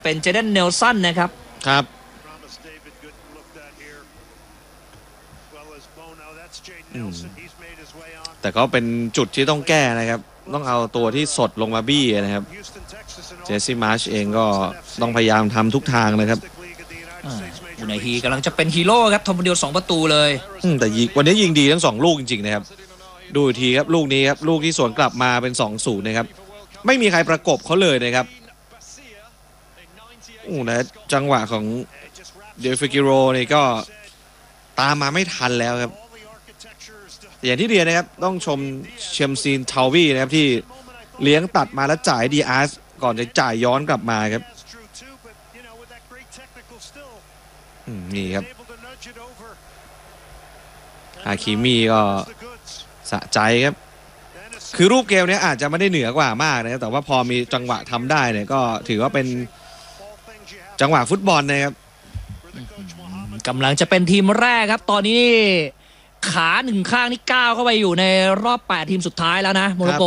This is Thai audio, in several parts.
เป็นเจเดนเนลสันนะครับครับแต่ก็เป็นจุดที่ต้องแก้นะครับต้องเอาตัวที่สดลงมาบี้นะครับเจสซี่มาร์ชเองก็ต้องพยายามทำทุกทางเลยครับอุนัยฮีกำลังจะเป็นฮีโร่ครับทำคนเดียว2 ประตูเลยแต่วันนี้ยิงดีทั้ง2 ลูกจริงๆนะครับดูทีครับลูกนี้ครับลูกที่สวนกลับมาเป็น 2-0 นะครับไม่มีใครประกบเขาเลยนะครับนะจังหวะของเดลฟิกิโรนี่ก็ตามมาไม่ทันแล้วครับอย่างที่เรียนนะครับต้องชมเชมซีนทาวีนะครับที่เลี้ยงตัดมาแล้วจ่ายดีอาร์สก่อนจะจ่ายย้อนกลับมาครับนี่ครับอาคิมิก็สะใจครับคือรูปเกมนี้อาจจะไม่ได้เหนือกว่ามากนะครับแต่ว่าพอมีจังหวะทำได้เนี่ยก็ถือว่าเป็นจังหวะฟุตบอลนะครับกำลังจะเป็นทีมแรกครับตอนนี้ขา1 ข้างนี่ก้าวเข้าไปอยู่ในรอบ8 ทีมสุดท้ายแล้วนะโมร็อกโก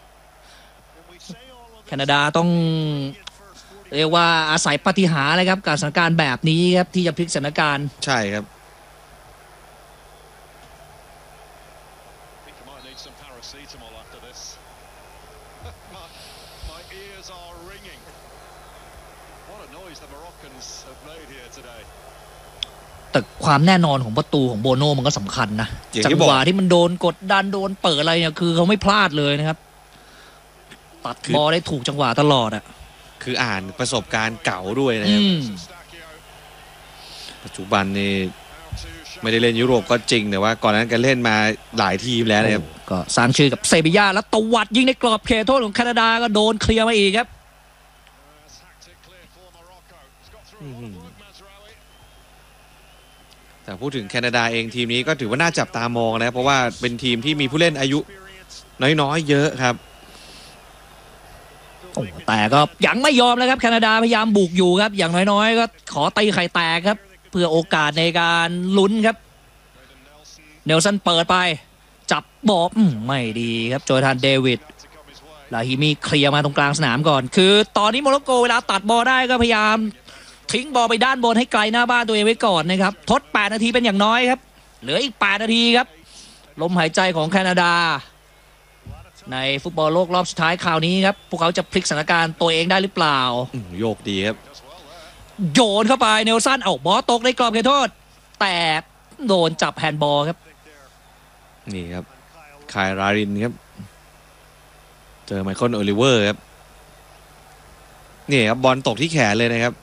แคนาดาต้องเรียกว่าอาศัยปาฏิหาริย์เลยครับกับสถานการณ์แบบนี้ครับที่จะพลิกสถานการณ์ใช่ครับแต่ความแน่นอนของประตูของโบโน่มันก็สำคัญนะจังหวะที่มันโดนกดดันโดนเปิดอะไรเนี่ยคือเขาไม่พลาดเลยนะครับตัดบอลได้ถูกจังหวะตลอดอ่ะคืออ่านประสบการณ์เก่าด้วยนะครับปัจจุบันนี่ไม่ได้เล่นยุโรปก็จริงแต่ว่าก่อนนั้นก็เล่นมาหลายทีมแล้วนะครับก็สร้างชื่อกับเซบีย่าแล้วตวัดยิงในกรอบเขตโทษของแคนาดาก็โดนเคลียร์มาอีกครับแต่พูดถึงแคนาดาเองทีมนี้ก็ถือว่าน่าจับตามองนะเพราะว่าเป็นทีมที่มีผู้เล่นอายุน้อยๆเยอะครับแต่ก็ยังไม่ยอมแล้วครับแคนาดาพยายามบุกอยู่ครับอย่างน้อยๆก็ขอตีไข่แตกครับเพื่อโอกาสในการลุ้นครับเนลสันเปิดไปจับบอลไม่ดีครับโจธานเดวิดลาฮิมีเคลียร์มาตรงกลางสนามก่อนคือตอนนี้โมร็อกโกเวลาตัดบอลได้ก็พยายามทิ้งบอลไปด้านบนให้ไกลหน้าบ้านตัวเองไว้ก่อนนะครับทด8 นาทีเป็นอย่างน้อยครับเหลืออีก8 นาทีครับลมหายใจของแคนาดาในฟุตบอลโลกรอบสุดท้ายคราวนี้ครับพวกเขาจะพลิกสถานการณ์ตัวเองได้หรือเปล่าโยกดีครับโยนเข้าไปเนลสันบอลตกในกรอบเขตโทษแต่โดนจับแฮนด์บอลครับนี่ครับคายรารินครับเจอไมเคิลโอลิเวอร์ครับนี่ครับบอลตกที่แขนเลยนะครับ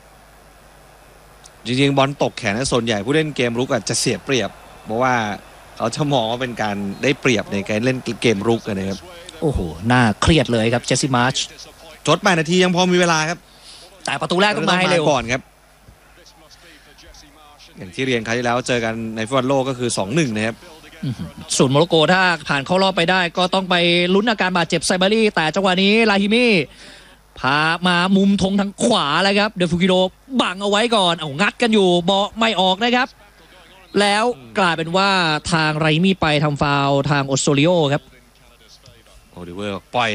จริงๆบอลตกแขนส่วนใหญ่ผู้เล่นเกมรุกอาจจะเสียเปรียบเพราะว่าเขาจะมองว่าเป็นการได้เปรียบในการเล่นเกมรุกกันนะครับโอ้โหน่าเครียดเลยครับเจสซี่มาร์ชจด8 นาทียังพอมีเวลาครับแต่ประตูแรกต้องมาให้เร็วก่อนครับอย่างที่เรียนครั้งที่แล้วเจอกันในฟุตบอลโลกก็คือ 2-1 นะครับส่วนโมร็อกโกถ้าผ่านเข้ารอบไปได้ก็ต้องไปลุ้นอาการบาดเจ็บไซบารีแต่จังหวะนี้ลาฮิมิพามามุมธงทางขวาแล้วครับเดลฟูกิโดบังเอาไว้ก่อนงัดกันอยู่บอลไม่ออกนะครับแล้วกลายเป็นว่าทางไรมี่ไปทำฟาวล์ทางออสโตริโอครับโอลิเวอร์ปล่อย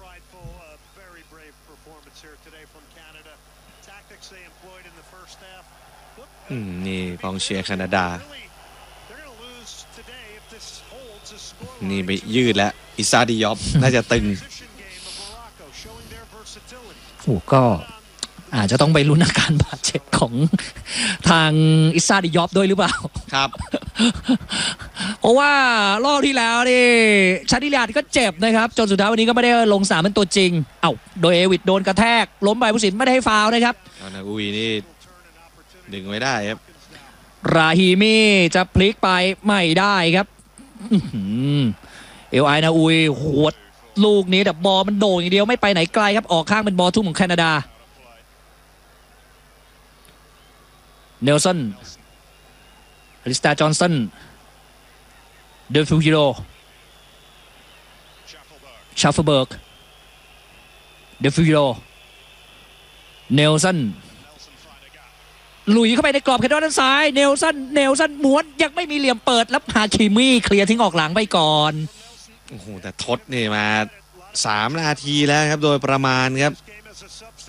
นี่กองเชียร์แคนาดานี่ไปยืดแล้วอิซาดิยอฟน่าจะตึงก็อาจจะต้องไปลุ้นอาการบาดเจ็บของทางอิซาดิยอฟด้วยหรือเปล่าครับเพราะว่ารอบที่แล้วนี่ชาดิลาดก็เจ็บนะครับจนสุดท้ายวันนี้ก็ไม่ได้ลงสนามเป็นตัวจริงโดยเอวิดโดนกระแทกล้มไปผู้สินไม่ได้ให้ฟาวล์นะครับนาอุยนี่ดึงไว้ได้ครับราฮีมีจะพลิกไปไม่ได้ครับเอลไอนาอุยโหดลูกนี้แต่บอลมันโด่งอย่างเดียวไม่ไปไหนไกลครับออกข้างเป็นบอลทุ่มของแคนาดาเนลสันอลิสตาจอห์นสันเดลฟิวจิโรชาฟเฟอร์เบิร์กเดลฟิวจิโรเนลสันลุยเข้าไปในกรอบเขตด้านซ้ายเนลสันม้วนยังไม่มีเหลี่ยมเปิดแล้วฮาคิมิเคลียร์ทิ้งออกหลังไปก่อนโอ้โหแต่ทดนี่มา3 นาทีแล้วครับโดยประมาณครับ